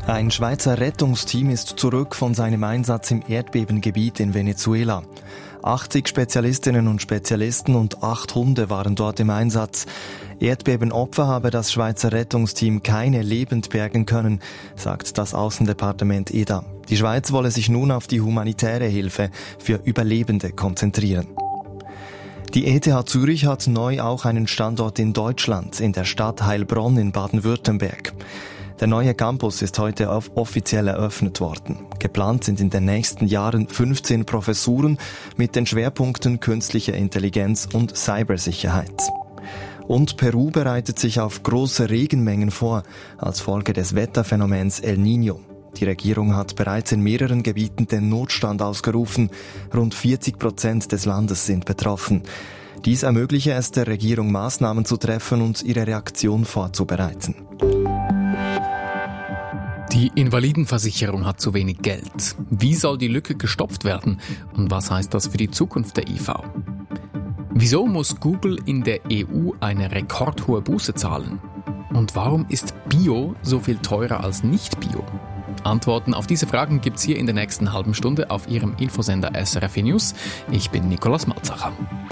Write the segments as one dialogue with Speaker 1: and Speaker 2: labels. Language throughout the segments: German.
Speaker 1: Ein Schweizer Rettungsteam ist zurück von seinem Einsatz im Erdbebengebiet in Venezuela. 80 Spezialistinnen und Spezialisten und 8 Hunde waren dort im Einsatz. Erdbebenopfer habe das Schweizer Rettungsteam keine lebend bergen können, sagt das Aussendepartement EDA. Die Schweiz wolle sich nun auf die humanitäre Hilfe für Überlebende konzentrieren. Die ETH Zürich hat neu auch einen Standort in Deutschland, in der Stadt Heilbronn in Baden-Württemberg. Der neue Campus ist heute offiziell eröffnet worden. Geplant sind in den nächsten Jahren 15 Professuren mit den Schwerpunkten künstliche Intelligenz und Cybersicherheit. Und Peru bereitet sich auf große Regenmengen vor, als Folge des Wetterphänomens El Niño. Die Regierung hat bereits in mehreren Gebieten den Notstand ausgerufen. Rund 40% des Landes sind betroffen. Dies ermögliche es der Regierung, Maßnahmen zu treffen und ihre Reaktion vorzubereiten.
Speaker 2: Die Invalidenversicherung hat zu wenig Geld. Wie soll die Lücke gestopft werden? Und was heißt das für die Zukunft der IV? Wieso muss Google in der EU eine rekordhohe Buße zahlen? Und warum ist Bio so viel teurer als Nicht-Bio? Antworten auf diese Fragen gibt's hier in der nächsten halben Stunde auf Ihrem Infosender SRF News. Ich bin Nikolaus Malzacher.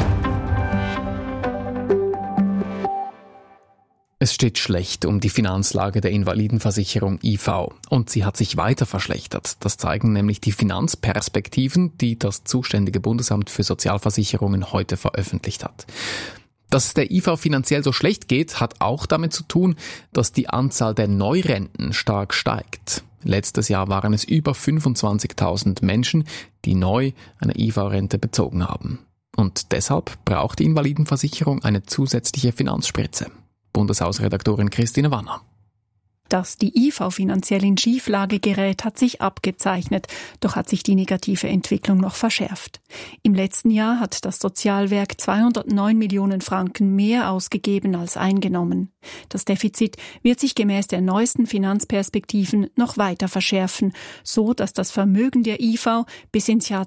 Speaker 2: Es steht schlecht um die Finanzlage der Invalidenversicherung IV und sie hat sich weiter verschlechtert. Das zeigen nämlich die Finanzperspektiven, die das zuständige Bundesamt für Sozialversicherungen heute veröffentlicht hat. Dass es der IV finanziell so schlecht geht, hat auch damit zu tun, dass die Anzahl der Neurenten stark steigt. Letztes Jahr waren es über 25.000 Menschen, die neu eine IV-Rente bezogen haben. Und deshalb braucht die Invalidenversicherung eine zusätzliche Finanzspritze. Bundeshausredaktorin Christine Wanner.
Speaker 3: Dass die IV finanziell in Schieflage gerät, hat sich abgezeichnet, doch hat sich die negative Entwicklung noch verschärft. Im letzten Jahr hat das Sozialwerk 209 Millionen Franken mehr ausgegeben als eingenommen. Das Defizit wird sich gemäß der neuesten Finanzperspektiven noch weiter verschärfen, so dass das Vermögen der IV bis ins Jahr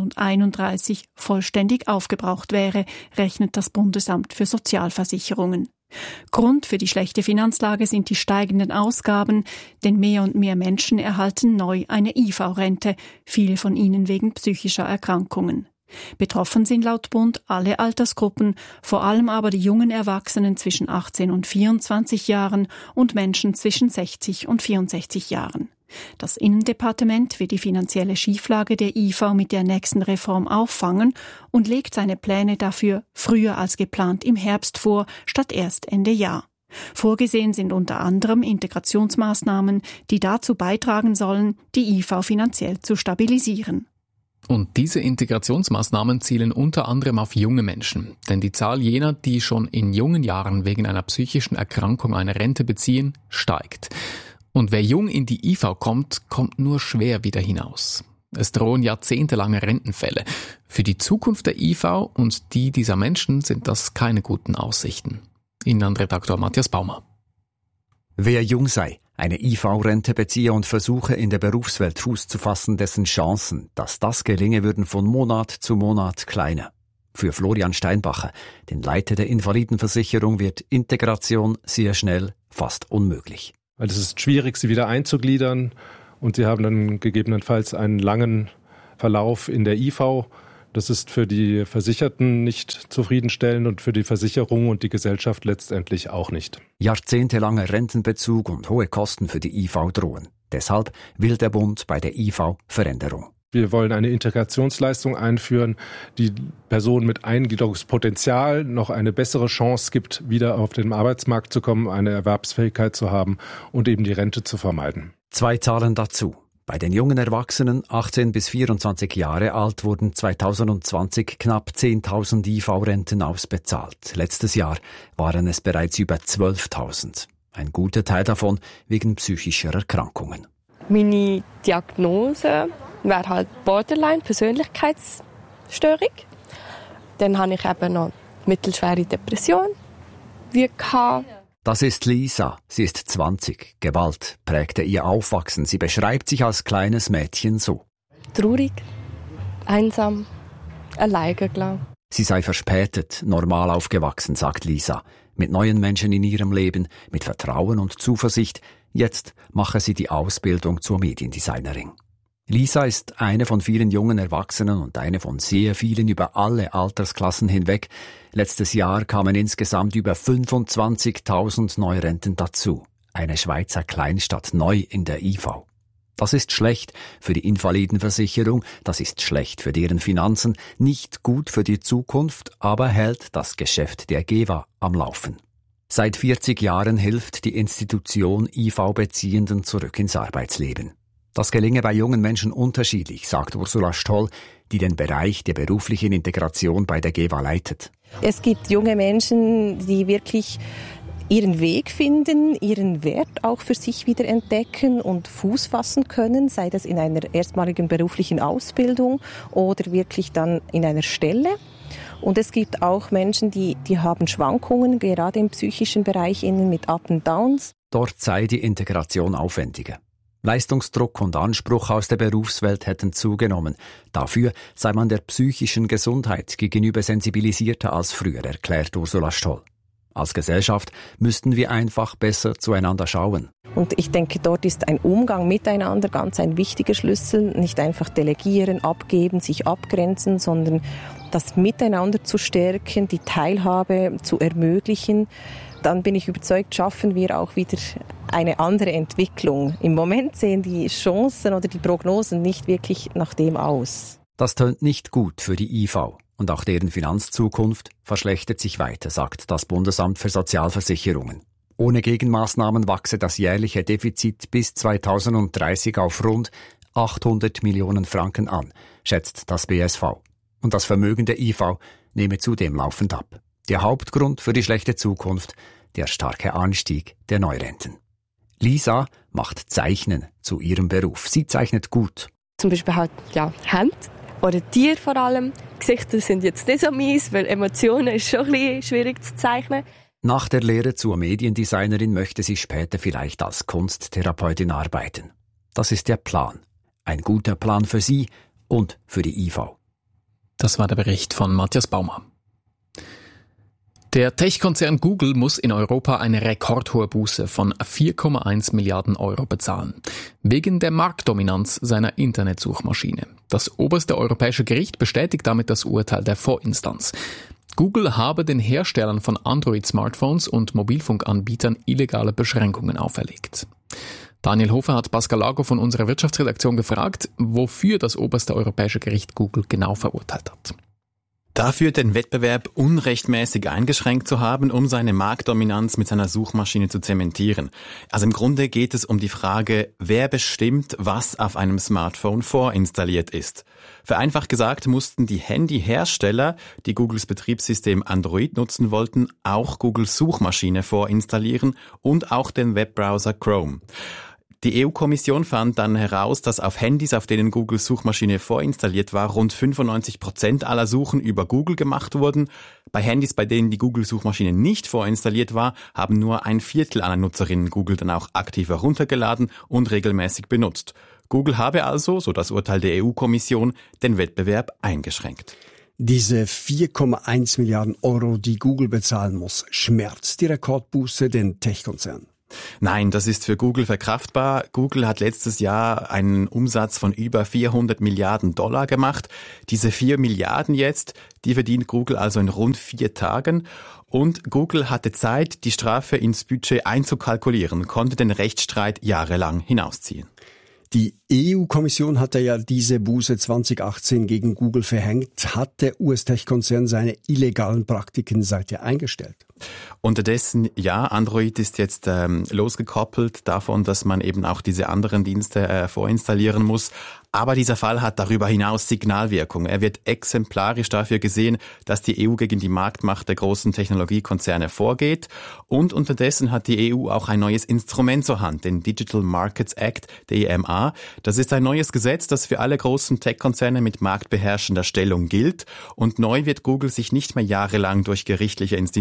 Speaker 3: 2031 vollständig aufgebraucht wäre, rechnet das Bundesamt für Sozialversicherungen. Grund für die schlechte Finanzlage sind die steigenden Ausgaben, denn mehr und mehr Menschen erhalten neu eine IV-Rente, viele von ihnen wegen psychischer Erkrankungen. Betroffen sind laut Bund alle Altersgruppen, vor allem aber die jungen Erwachsenen zwischen 18 und 24 Jahren und Menschen zwischen 60 und 64 Jahren. Das Innendepartement wird die finanzielle Schieflage der IV mit der nächsten Reform auffangen und legt seine Pläne dafür früher als geplant im Herbst vor, statt erst Ende Jahr. Vorgesehen sind unter anderem Integrationsmaßnahmen, die dazu beitragen sollen, die IV finanziell zu stabilisieren.
Speaker 2: Und diese Integrationsmaßnahmen zielen unter anderem auf junge Menschen. Denn die Zahl jener, die schon in jungen Jahren wegen einer psychischen Erkrankung eine Rente beziehen, steigt. Und wer jung in die IV kommt, kommt nur schwer wieder hinaus. Es drohen jahrzehntelange Rentenfälle. Für die Zukunft der IV und die dieser Menschen sind das keine guten Aussichten. Inlandredaktor Matthias Baumer.
Speaker 4: Wer jung sei, eine IV-Rente beziehe und versuche, in der Berufswelt Fuß zu fassen, dessen Chancen, dass das gelinge, würden von Monat zu Monat kleiner. Für Florian Steinbacher, den Leiter der Invalidenversicherung, wird Integration sehr schnell fast unmöglich.
Speaker 5: Weil es ist schwierig, sie wieder einzugliedern und sie haben dann gegebenenfalls einen langen Verlauf in der IV. Das ist für die Versicherten nicht zufriedenstellend und für die Versicherung und die Gesellschaft letztendlich auch nicht.
Speaker 4: Jahrzehntelanger Rentenbezug und hohe Kosten für die IV drohen. Deshalb will der Bund bei der IV Veränderung.
Speaker 5: Wir wollen eine Integrationsleistung einführen, die Personen mit Eingliederungspotenzial noch eine bessere Chance gibt, wieder auf den Arbeitsmarkt zu kommen, eine Erwerbsfähigkeit zu haben und eben die Rente zu vermeiden.
Speaker 4: 2 Zahlen dazu. Bei den jungen Erwachsenen, 18 bis 24 Jahre alt, wurden 2020 knapp 10.000 IV-Renten ausbezahlt. Letztes Jahr waren es bereits über 12.000. Ein guter Teil davon wegen psychischer Erkrankungen.
Speaker 6: Meine Diagnose wäre halt Borderline-Persönlichkeitsstörung. Dann habe ich eben noch mittelschwere Depression.
Speaker 4: Das ist Lisa. Sie ist 20. Gewalt prägte ihr Aufwachsen. Sie beschreibt sich als kleines Mädchen so.
Speaker 6: Traurig, einsam, alleine, glaube ich.
Speaker 4: Sie sei verspätet, normal aufgewachsen, sagt Lisa. Mit neuen Menschen in ihrem Leben, mit Vertrauen und Zuversicht, Jetzt mache sie die Ausbildung zur Mediendesignerin. Lisa ist eine von vielen jungen Erwachsenen und eine von sehr vielen über alle Altersklassen hinweg. Letztes Jahr kamen insgesamt über 25.000 Neurenten dazu. Eine Schweizer Kleinstadt neu in der IV. Das ist schlecht für die Invalidenversicherung, das ist schlecht für deren Finanzen, nicht gut für die Zukunft, aber hält das Geschäft der GEWA am Laufen. Seit 40 Jahren hilft die Institution IV-Beziehenden zurück ins Arbeitsleben. Das gelinge bei jungen Menschen unterschiedlich, sagt Ursula Stoll, die den Bereich der beruflichen Integration bei der GEWA leitet.
Speaker 7: Es gibt junge Menschen, die wirklich ihren Weg finden, ihren Wert auch für sich wieder entdecken und Fuß fassen können, sei das in einer erstmaligen beruflichen Ausbildung oder wirklich dann in einer Stelle. Und es gibt auch Menschen, die haben Schwankungen, gerade im psychischen Bereich mit Up and Downs.
Speaker 4: Dort sei die Integration aufwendiger. Leistungsdruck und Anspruch aus der Berufswelt hätten zugenommen. Dafür sei man der psychischen Gesundheit gegenüber sensibilisierter als früher, erklärt Ursula Stoll. Als Gesellschaft müssten wir einfach besser zueinander schauen.
Speaker 7: Und ich denke, dort ist ein Umgang miteinander ganz ein wichtiger Schlüssel. Nicht einfach delegieren, abgeben, sich abgrenzen, sondern das Miteinander zu stärken, die Teilhabe zu ermöglichen. Dann bin ich überzeugt, schaffen wir auch wieder eine andere Entwicklung. Im Moment sehen die Chancen oder die Prognosen nicht wirklich nach dem aus.
Speaker 4: Das tönt nicht gut für die IV. Und auch deren Finanzzukunft verschlechtert sich weiter, sagt das Bundesamt für Sozialversicherungen. Ohne Gegenmaßnahmen wachse das jährliche Defizit bis 2030 auf rund 800 Millionen Franken an, schätzt das BSV. Und das Vermögen der IV nehme zudem laufend ab. Der Hauptgrund für die schlechte Zukunft, der starke Anstieg der Neurenten. Lisa macht Zeichnen zu ihrem Beruf. Sie zeichnet gut.
Speaker 6: Zum Beispiel halt, Hände oder Tiere vor allem. Gesichter sind jetzt nicht so mies, weil Emotionen ist schon ein bisschen schwierig zu zeichnen.
Speaker 4: Nach der Lehre zur Mediendesignerin möchte sie später vielleicht als Kunsttherapeutin arbeiten. Das ist der Plan. Ein guter Plan für sie und für die IV.
Speaker 2: Das war der Bericht von Matthias Baumer. Der Tech-Konzern Google muss in Europa eine rekordhohe Buße von 4,1 Milliarden Euro bezahlen. Wegen der Marktdominanz seiner Internetsuchmaschine. Das oberste europäische Gericht bestätigt damit das Urteil der Vorinstanz. Google habe den Herstellern von Android-Smartphones und Mobilfunkanbietern illegale Beschränkungen auferlegt. Daniel Hofer hat Pascal Lago von unserer Wirtschaftsredaktion gefragt, wofür das oberste europäische Gericht Google genau verurteilt hat.
Speaker 8: Dafür den Wettbewerb unrechtmäßig eingeschränkt zu haben, um seine Marktdominanz mit seiner Suchmaschine zu zementieren. Also im Grunde geht es um die Frage, wer bestimmt, was auf einem Smartphone vorinstalliert ist. Vereinfacht gesagt mussten die Handyhersteller, die Googles Betriebssystem Android nutzen wollten, auch Googles Suchmaschine vorinstallieren und auch den Webbrowser Chrome. Die EU-Kommission fand dann heraus, dass auf Handys, auf denen Googles Suchmaschine vorinstalliert war, rund 95% aller Suchen über Google gemacht wurden. Bei Handys, bei denen die Google-Suchmaschine nicht vorinstalliert war, haben nur 1/4 aller Nutzerinnen Google dann auch aktiv heruntergeladen und regelmäßig benutzt. Google habe also, so das Urteil der EU-Kommission, den Wettbewerb eingeschränkt.
Speaker 9: Diese 4,1 Milliarden Euro, die Google bezahlen muss, schmerzt die Rekordbuße den Tech-Konzern?
Speaker 8: Nein, das ist für Google verkraftbar. Google hat letztes Jahr einen Umsatz von über 400 Milliarden Dollar gemacht. Diese 4 Milliarden jetzt, die verdient Google also in rund 4 Tagen. Und Google hatte Zeit, die Strafe ins Budget einzukalkulieren, konnte den Rechtsstreit jahrelang hinausziehen.
Speaker 9: Die EU-Kommission hatte ja diese Buße 2018 gegen Google verhängt. Hat der US-Tech-Konzern seine illegalen Praktiken seither eingestellt?
Speaker 8: Unterdessen, ja, Android ist jetzt losgekoppelt davon, dass man eben auch diese anderen Dienste vorinstallieren muss. Aber dieser Fall hat darüber hinaus Signalwirkung. Er wird exemplarisch dafür gesehen, dass die EU gegen die Marktmacht der großen Technologiekonzerne vorgeht. Und unterdessen hat die EU auch ein neues Instrument zur Hand, den Digital Markets Act, DMA. Das ist ein neues Gesetz, das für alle großen Tech-Konzerne mit marktbeherrschender Stellung gilt. Und neu wird Google sich nicht mehr jahrelang durch gerichtliche Instanzen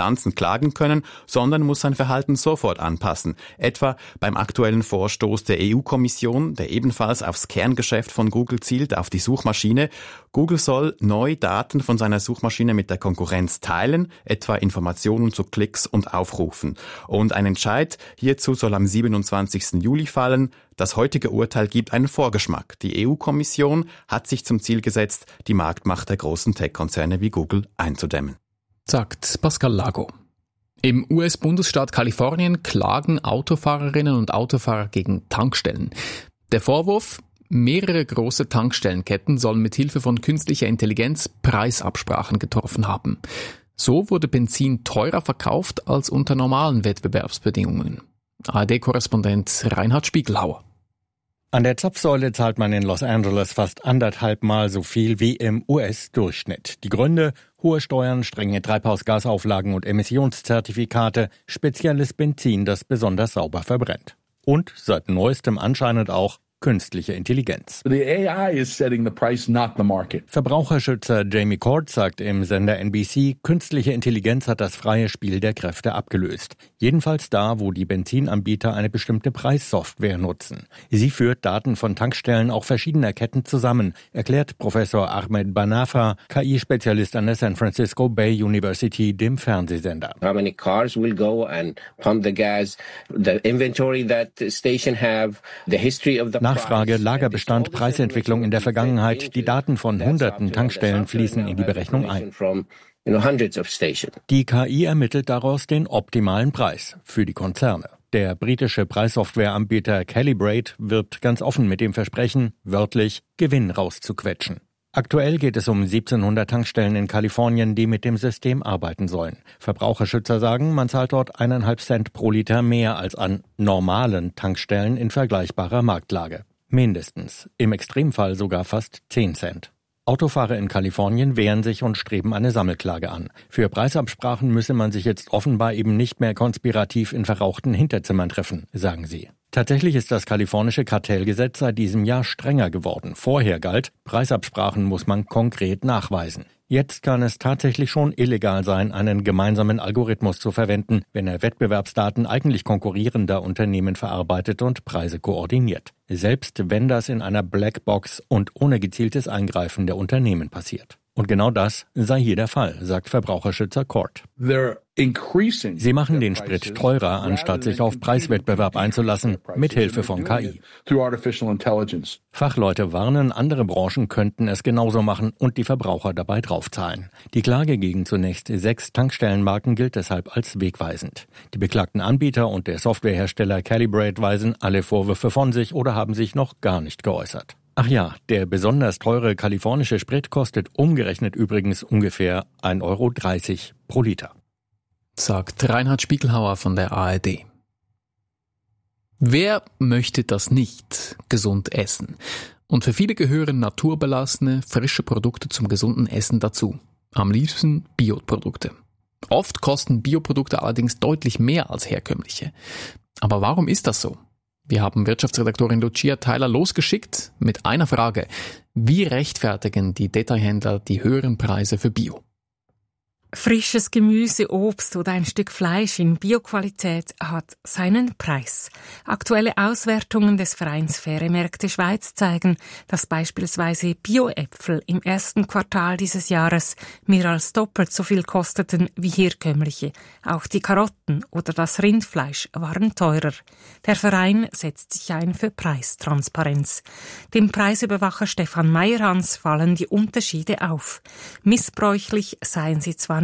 Speaker 8: Instanzen klagen können, sondern muss sein Verhalten sofort anpassen. Etwa beim aktuellen Vorstoß der EU-Kommission, der ebenfalls aufs Kerngeschäft von Google zielt, auf die Suchmaschine. Google soll neu Daten von seiner Suchmaschine mit der Konkurrenz teilen, etwa Informationen zu Klicks und Aufrufen. Und ein Entscheid hierzu soll am 27. Juli fallen. Das heutige Urteil gibt einen Vorgeschmack. Die EU-Kommission hat sich zum Ziel gesetzt, die Marktmacht der großen Tech-Konzerne wie Google einzudämmen.
Speaker 2: Sagt Pascal Lago. Im US-Bundesstaat Kalifornien klagen Autofahrerinnen und Autofahrer gegen Tankstellen. Der Vorwurf: mehrere große Tankstellenketten sollen mit Hilfe von künstlicher Intelligenz Preisabsprachen getroffen haben. So wurde Benzin teurer verkauft als unter normalen Wettbewerbsbedingungen. ARD-Korrespondent Reinhard Spiegelhauer.
Speaker 10: An der Zapfsäule zahlt man in Los Angeles fast 1,5 Mal so viel wie im US-Durchschnitt. Die Gründe: hohe Steuern, strenge Treibhausgasauflagen und Emissionszertifikate, spezielles Benzin, das besonders sauber verbrennt. Und seit neuestem anscheinend auch künstliche Intelligenz.
Speaker 11: The AI is setting the price, not the market.
Speaker 10: Verbraucherschützer Jamie Court sagt im Sender NBC, künstliche Intelligenz hat das freie Spiel der Kräfte abgelöst. Jedenfalls da, wo die Benzinanbieter eine bestimmte Preissoftware nutzen. Sie führt Daten von Tankstellen auch verschiedener Ketten zusammen, erklärt Professor Ahmed Banafa, KI-Spezialist an der San Francisco Bay University, dem Fernsehsender.
Speaker 12: How many cars will go and pump the gas, the inventory that the station have, the history of the
Speaker 10: Nachfrage, Lagerbestand, Preisentwicklung in der Vergangenheit. Die Daten von hunderten Tankstellen fließen in die Berechnung ein. Die KI ermittelt daraus den optimalen Preis für die Konzerne. Der britische Preissoftwareanbieter Calibrate wirbt ganz offen mit dem Versprechen, wörtlich Gewinn rauszuquetschen. Aktuell geht es um 1700 Tankstellen in Kalifornien, die mit dem System arbeiten sollen. Verbraucherschützer sagen, man zahlt dort 1,5 Cent pro Liter mehr als an normalen Tankstellen in vergleichbarer Marktlage. Mindestens, im Extremfall sogar fast 10 Cent. Autofahrer in Kalifornien wehren sich und streben eine Sammelklage an. Für Preisabsprachen müsse man sich jetzt offenbar eben nicht mehr konspirativ in verrauchten Hinterzimmern treffen, sagen sie. Tatsächlich ist das kalifornische Kartellgesetz seit diesem Jahr strenger geworden. Vorher galt, Preisabsprachen muss man konkret nachweisen. Jetzt kann es tatsächlich schon illegal sein, einen gemeinsamen Algorithmus zu verwenden, wenn er Wettbewerbsdaten eigentlich konkurrierender Unternehmen verarbeitet und Preise koordiniert. Selbst wenn das in einer Blackbox und ohne gezieltes Eingreifen der Unternehmen passiert. Und genau das sei hier der Fall, sagt Verbraucherschützer Court. Sie machen den Sprit teurer, anstatt sich auf Preiswettbewerb einzulassen, mit Hilfe von KI. Fachleute warnen, andere Branchen könnten es genauso machen und die Verbraucher dabei draufzahlen. Die Klage gegen zunächst 6 Tankstellenmarken gilt deshalb als wegweisend. Die beklagten Anbieter und der Softwarehersteller Calibrate weisen alle Vorwürfe von sich oder haben sich noch gar nicht geäußert. Ach ja, der besonders teure kalifornische Sprit kostet umgerechnet übrigens ungefähr 1,30 € pro Liter.
Speaker 2: Sagt Reinhard Spiegelhauer von der ARD. Wer möchte das nicht, gesund essen? Und für viele gehören naturbelassene, frische Produkte zum gesunden Essen dazu. Am liebsten Bioprodukte. Oft kosten Bioprodukte allerdings deutlich mehr als herkömmliche. Aber warum ist das so? Wir haben Wirtschaftsredaktorin Lucia Tyler losgeschickt mit einer Frage. Wie rechtfertigen die Detailhändler die höheren Preise für Bio?
Speaker 13: Frisches Gemüse, Obst oder ein Stück Fleisch in Bioqualität hat seinen Preis. Aktuelle Auswertungen des Vereins Faire Märkte Schweiz zeigen, dass beispielsweise Bio-Äpfel im ersten Quartal dieses Jahres mehr als doppelt so viel kosteten wie herkömmliche. Auch die Karotten oder das Rindfleisch waren teurer. Der Verein setzt sich ein für Preistransparenz. Dem Preisüberwacher Stefan Meyerhans fallen die Unterschiede auf. Missbräuchlich seien sie zwar